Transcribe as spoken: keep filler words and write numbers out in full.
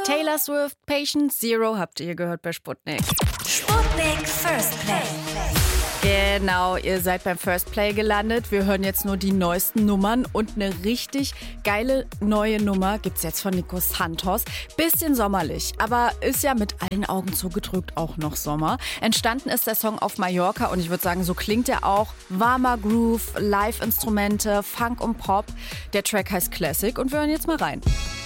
Taylor Swift, Patient Zero habt ihr gehört bei Sputnik. Sputnik First Play. Genau, ihr seid beim First Play gelandet. Wir hören jetzt nur die neuesten Nummern und eine richtig geile neue Nummer gibt's jetzt von Nico Santos. Bisschen sommerlich, aber ist ja mit allen Augen zugedrückt auch noch Sommer. Entstanden ist der Song auf Mallorca und ich würde sagen, so klingt er auch. Warmer Groove, Live-Instrumente, Funk und Pop. Der Track heißt Classic und wir hören jetzt mal rein.